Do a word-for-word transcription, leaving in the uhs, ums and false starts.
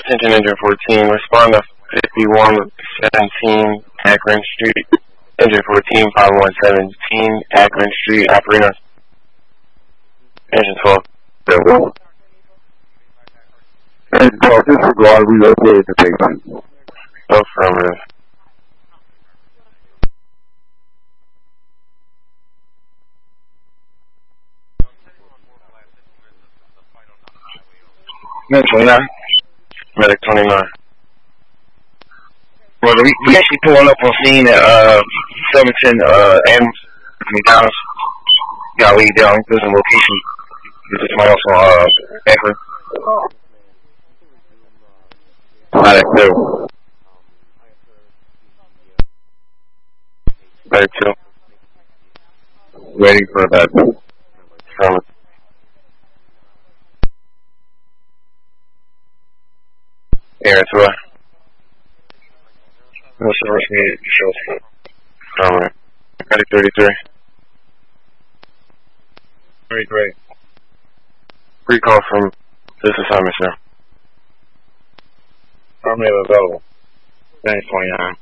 Attention Engine fourteen, respond to fifty-one seventeen Akron Street. Engine fourteen, five one seventeen Akron Street, operator. Engine twelve. Engine twelve, disregard, relocated to basement. Affirmative. Medic twenty-nine. Medic twenty-nine. Well, we, we actually pulling up on scene at uh, seven ten uh, M. McDonald's. Got laid down. There's a location. There's somebody else on uh, Akron. Medic two. Medic two. Waiting for that. Affirmative. Air to a. No service needed. Shows. Affirmative. Medic thirty-three. Very great. Recall from this assignment, sir. Affirmative available. Thanks, twenty-nine.